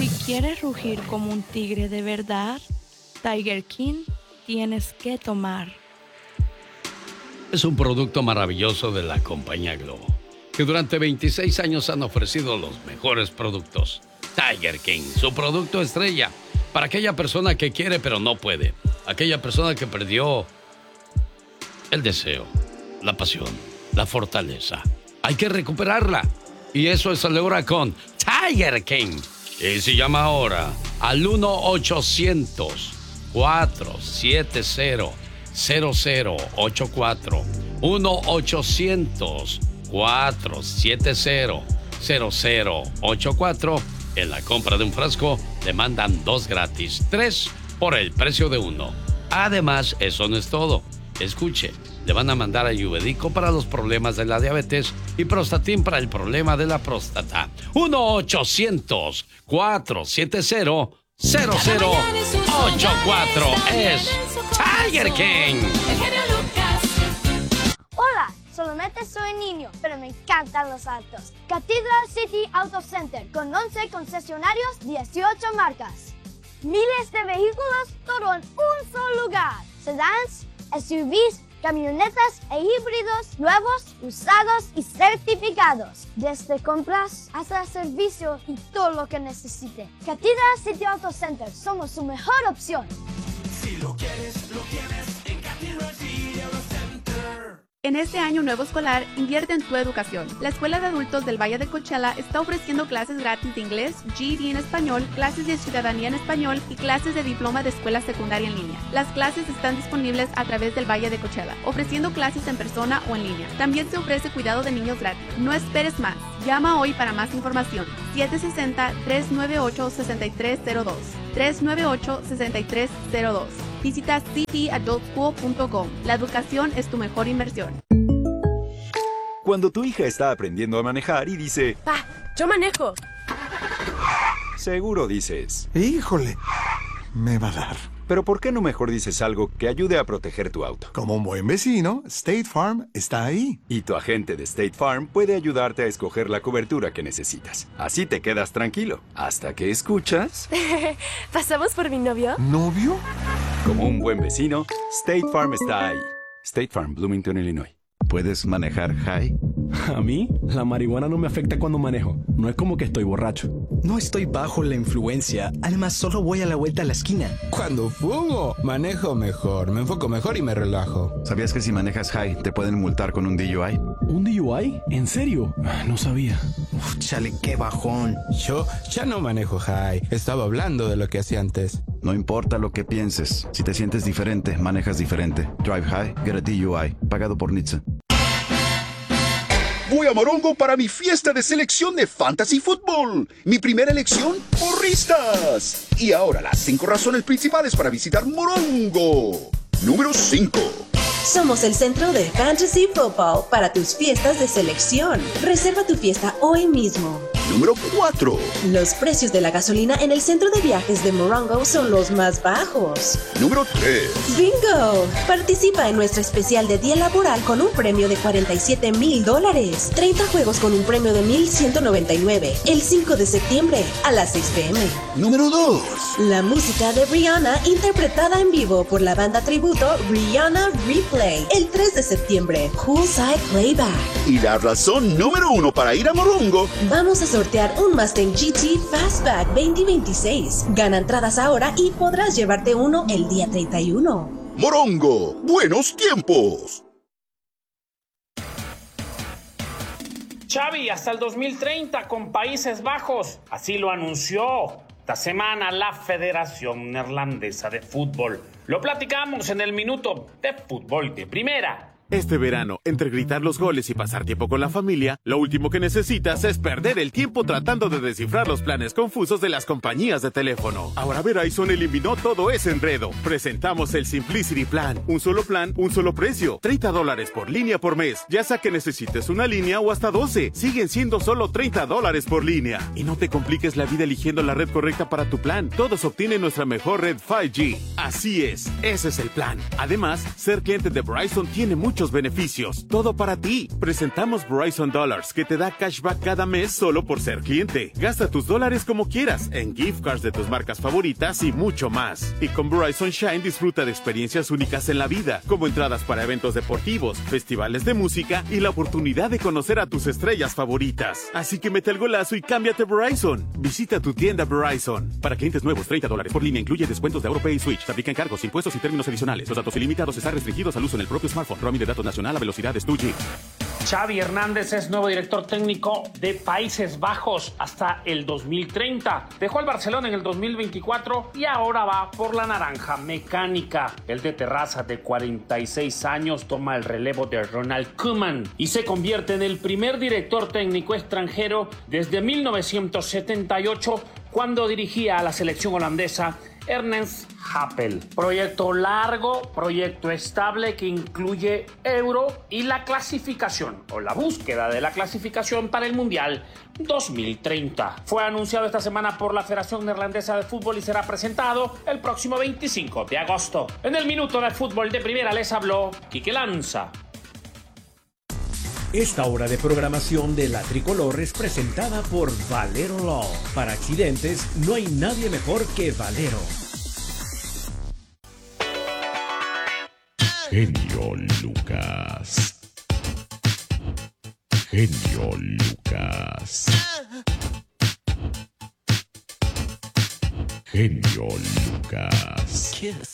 Si quieres rugir como un tigre de verdad, Tiger King tienes que tomar. Es un producto maravilloso de la compañía Globo, que durante 26 años han ofrecido los mejores productos. Tiger King, su producto estrella, para aquella persona que quiere pero no puede, aquella persona que perdió el deseo, la pasión, la fortaleza. Hay que recuperarla, y eso se logra con Tiger King. Y se llama ahora al 1-800-470-0084. 1-800-470-0084. En la compra de un frasco le mandan 2 gratis, 3 por el precio de 1. Además, eso no es todo. Escuche, le van a mandar ayurvédico para los problemas de la diabetes y Prostatin para el problema de la próstata. 1-800-470-0084. Es Tiger King. Hola, solamente soy niño, pero me encantan los autos. Cathedral City Auto Center, con 11 concesionarios, 18 marcas. Miles de vehículos, todo en un solo lugar. Sedans, SUVs, camionetas e híbridos, nuevos, usados y certificados. Desde compras hasta servicio y todo lo que necesite. Cathedral City Auto Center, somos su mejor opción. Si lo quieres, lo tienes en Cathedral City Auto Center. En este año nuevo escolar, invierte en tu educación. La Escuela de Adultos del Valle de Coachella está ofreciendo clases gratis de inglés, GED en español, clases de ciudadanía en español y clases de diploma de escuela secundaria en línea. Las clases están disponibles a través del Valle de Coachella, ofreciendo clases en persona o en línea. También se ofrece cuidado de niños gratis. No esperes más. Llama hoy para más información. 760-398-6302. 398-6302. Visita cityadultschool.com. La educación es tu mejor inversión. Cuando tu hija está aprendiendo a manejar y dice... ¡Pa! ¡Yo manejo! Seguro dices... ¡Híjole! Me va a dar. Pero ¿por qué no mejor dices algo que ayude a proteger tu auto? Como un buen vecino, State Farm está ahí. Y tu agente de State Farm puede ayudarte a escoger la cobertura que necesitas. Así te quedas tranquilo. Hasta que escuchas... ¿Pasamos por mi novio? ¿Novio? Como un buen vecino, State Farm está ahí. State Farm, Bloomington, Illinois. ¿Puedes manejar high? A mí, la marihuana no me afecta cuando manejo. No es como que estoy borracho. No estoy bajo la influencia. Además, solo voy a la vuelta a la esquina. Cuando fumo, manejo mejor, me enfoco mejor y me relajo. ¿Sabías que si manejas high, te pueden multar con un DUI? ¿Un DUI? ¿En serio? No sabía. Uf, chale, qué bajón. Yo ya no manejo high. Estaba hablando de lo que hacía antes. No importa lo que pienses. Si te sientes diferente, manejas diferente. Drive high, get a DUI. Pagado por NHTSA. Voy a Morongo para mi fiesta de selección de Fantasy Football. Mi primera elección, porristas. Y ahora las 5 razones principales para visitar Morongo. Número 5. Somos el centro de Fantasy Football para tus fiestas de selección. Reserva tu fiesta hoy mismo. Número 4. Los precios de la gasolina en el centro de viajes de Morongo son los más bajos. Número 3. ¡Bingo! Participa en nuestra especial de día laboral con un premio de $47,000. 30 juegos con un premio de $1,199. El 5 de septiembre a las 6 p.m. Número 2. La música de Rihanna interpretada en vivo por la banda tributo Rihanna Replay. El 3 de septiembre, Poolside Playback. Y la razón número 1 para ir a Morongo. Vamos a sortear un Mustang GT Fastback 2026. Gana entradas ahora y podrás llevarte uno el día 31. Morongo, buenos tiempos. Xavi hasta el 2030 con Países Bajos. Así lo anunció esta semana la Federación Neerlandesa de Fútbol. Lo platicamos en el Minuto de Fútbol de Primera. Este verano, entre gritar los goles y pasar tiempo con la familia, lo último que necesitas es perder el tiempo tratando de descifrar los planes confusos de las compañías de teléfono. Ahora Verizon eliminó todo ese enredo. Presentamos el Simplicity Plan. Un solo plan, un solo precio. $30 por línea por mes. Ya sea que necesites una línea o hasta 12. Siguen siendo solo $30 por línea. Y no te compliques la vida eligiendo la red correcta para tu plan. Todos obtienen nuestra mejor red 5G. Así es, ese es el plan. Además, ser cliente de Verizon tiene muchos muchos beneficios. Todo para ti. Presentamos Verizon Dollars, que te da cashback cada mes solo por ser cliente. Gasta tus dólares como quieras, en gift cards de tus marcas favoritas y mucho más. Y con Verizon Shine disfruta de experiencias únicas en la vida, como entradas para eventos deportivos, festivales de música y la oportunidad de conocer a tus estrellas favoritas. Así que mete el golazo y cámbiate Verizon. Visita tu tienda Verizon. Para clientes nuevos, $30 por línea, incluye descuentos de AuroPay y Switch. Se aplican cargos, impuestos y términos adicionales. Los datos ilimitados están restringidos al uso en el propio smartphone. Roaming de datos nacional a velocidades 2G. Xavi Hernández es nuevo director técnico de Países Bajos hasta el 2030. Dejó al Barcelona en el 2024 y ahora va por la naranja mecánica. El de Terraza, de 46 años, toma el relevo de Ronald Koeman y se convierte en el primer director técnico extranjero desde 1978, cuando dirigía a la selección holandesa Ernest Happel. Proyecto largo, proyecto estable que incluye Euro y la clasificación o la búsqueda de la clasificación para el Mundial 2030. Fue anunciado esta semana por la Federación Neerlandesa de Fútbol y será presentado el próximo 25 de agosto. En el Minuto de Fútbol de Primera les habló Quique Lanza. Esta hora de programación de La Tricolor es presentada por Valero Law. Para accidentes, no hay nadie mejor que Valero. Genio Lucas. Genio Lucas. Genio Lucas. Kiss.